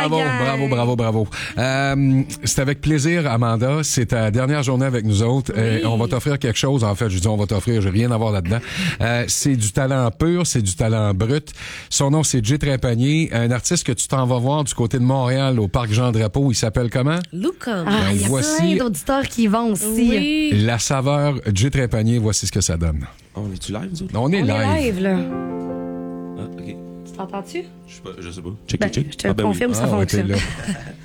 Bravo, bravo. C'est avec plaisir, Amanda. C'est ta dernière journée avec nous autres. Oui. On va t'offrir quelque chose. En fait, je dis on va t'offrir, j'ai rien à voir là-dedans. C'est du talent pur, c'est du talent brut. Son nom, c'est Jay Trépanier, un artiste que tu t'en vas voir du côté de Montréal, au Parc Jean-Drapeau. Il s'appelle comment? Luca. Il y a voici plein d'auditeurs qui vont aussi. Oui. la saveur Jay Trépanier. Voici ce que ça donne. On est-tu live, nous autres? On est On est live. live, là. Ah, OK. Tu t'entends-tu? Je sais pas. Check. Je te confirme que ça Ah, ouais, fonctionne. t'es là.